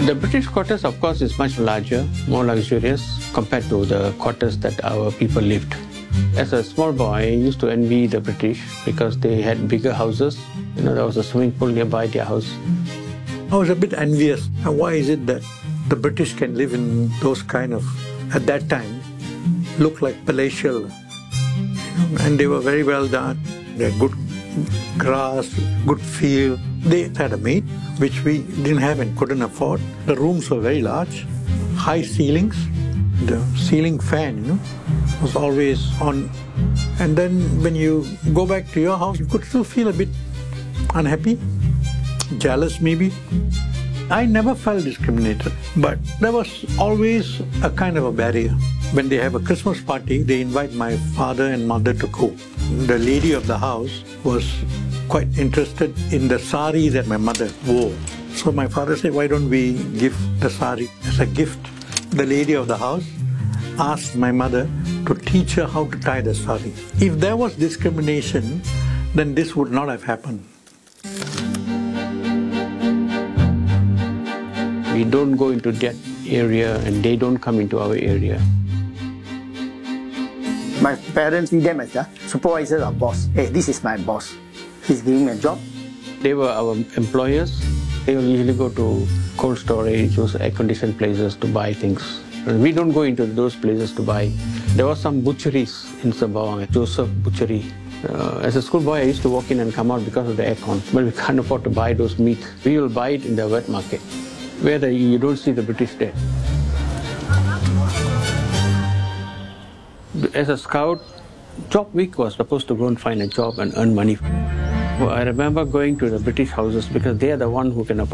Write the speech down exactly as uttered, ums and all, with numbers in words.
The British quarters, of course, is much larger, more luxurious compared to the quarters that our people lived. As a small boy, I used to envy the British because they had bigger houses. You know, there was a swimming pool nearby their house. I was a bit envious. Why is it that the British can live in those kind of, at that time, look like palatial, you know, and they were very well done. They had good grass, good field. They had a maid, which we didn't have and couldn't afford. The rooms were very large, high ceilings. The ceiling fan, you know, was always on. And then when you go back to your house, you could still feel a bit unhappy, jealous maybe. I never felt discriminated, but there was always a kind of a barrier. When they have a Christmas party, they invite my father and mother to cook. The lady of the house was quite interested in the sari that my mother wore. So my father said, why don't we give the sari as a gift? The lady of the house asked my mother to teach her how to tie the sari. If there was discrimination, then this would not have happened. We don't go into that area and they don't come into our area. My parents see them as the supervisor or boss. Hey, this is my boss. He's giving me a job. They were our employers. They will usually go to cold storage, those air-conditioned places to buy things. We don't go into those places to buy. There were some butcheries in Sembawang, Joseph Butchery. Uh, as a schoolboy, I used to walk in and come out because of the aircon. But we can't afford to buy those meat. We will buy it in the wet market, where the, you don't see the British there. As a scout, job week was supposed to go and find a job and earn money. Well, I remember going to the British houses because they are the one who can afford